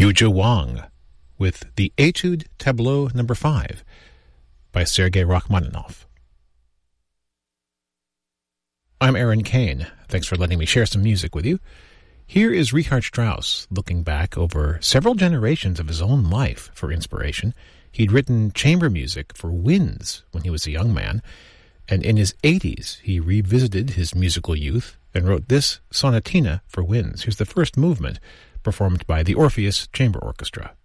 Yuzhe Wang with the Etude Tableau No. 5 by Sergei Rachmaninoff. I'm Aaron Kane. Thanks for letting me share some music with you. Here is Richard Strauss looking back over several generations of his own life for inspiration. He'd written chamber music for winds when he was a young man, and in his 80s he revisited his musical youth and wrote this sonatina for winds. Here's the first movement, performed by the Orpheus Chamber Orchestra.